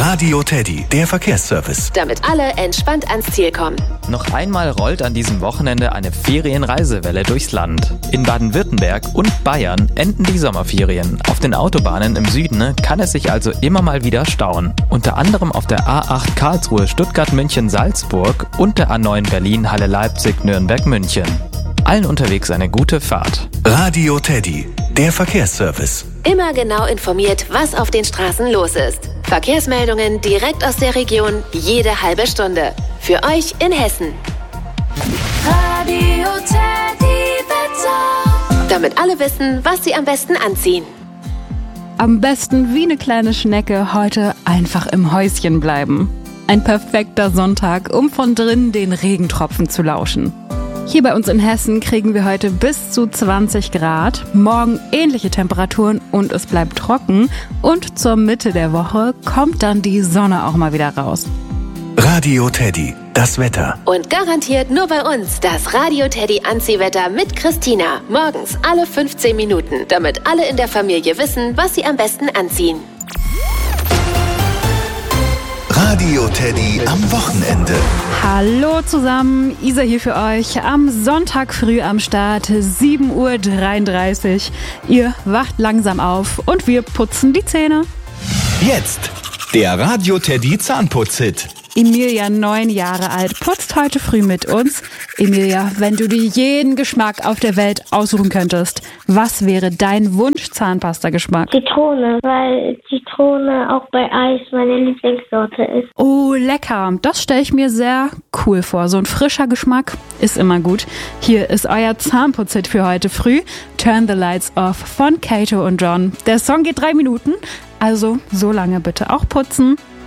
Radio Teddy, der Verkehrsservice. Damit alle entspannt ans Ziel kommen. Noch einmal rollt an diesem Wochenende eine Ferienreisewelle durchs Land. In Baden-Württemberg und Bayern enden die Sommerferien. Auf den Autobahnen im Süden kann es sich also immer mal wieder stauen. Unter anderem auf der A8 Karlsruhe, Stuttgart, München, Salzburg und der A9 Berlin, Halle, Leipzig, Nürnberg, München. Allen unterwegs eine gute Fahrt. Radio Teddy, der Verkehrsservice. Immer genau informiert, was auf den Straßen los ist. Verkehrsmeldungen direkt aus der Region, jede halbe Stunde. Für euch in Hessen. Radio Teddy Wetter. Damit alle wissen, was sie am besten anziehen. Am besten wie eine kleine Schnecke heute einfach im Häuschen bleiben. Ein perfekter Sonntag, um von drinnen den Regentropfen zu lauschen. Hier bei uns in Hessen kriegen wir heute bis zu 20 Grad, morgen ähnliche Temperaturen und es bleibt trocken. Und zur Mitte der Woche kommt dann die Sonne auch mal wieder raus. Radio Teddy, das Wetter. Und garantiert nur bei uns das Radio Teddy Anziehwetter mit Christina. Morgens alle 15 Minuten, damit alle in der Familie wissen, was sie am besten anziehen. Radio Teddy am Wochenende. Hallo zusammen, Isa hier für euch. Am Sonntag früh am Start, 7:33 Uhr. Ihr wacht langsam auf und wir putzen die Zähne. Jetzt der Radio Teddy Zahnputz-Hit. Emilia, 9 Jahre alt, putzt heute früh mit uns. Emilia, wenn du dir jeden Geschmack auf der Welt aussuchen könntest, was wäre dein Wunsch-Zahnpasta-Geschmack? Zitrone, weil Zitrone auch bei Eis meine Lieblingssorte ist. Oh, lecker. Das stelle ich mir sehr cool vor. So ein frischer Geschmack ist immer gut. Hier ist euer Zahnputz-Hit für heute früh. Turn the Lights Off von Kato und John. Der Song geht 3 Minuten, also so lange bitte auch putzen.